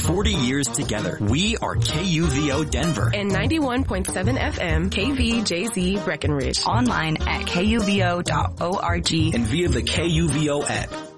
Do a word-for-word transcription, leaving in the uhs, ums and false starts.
forty years together. We are K U V O Denver. And ninety-one point seven F M, K V J Z Breckenridge. Online at K U V O dot org. And via the K U V O app.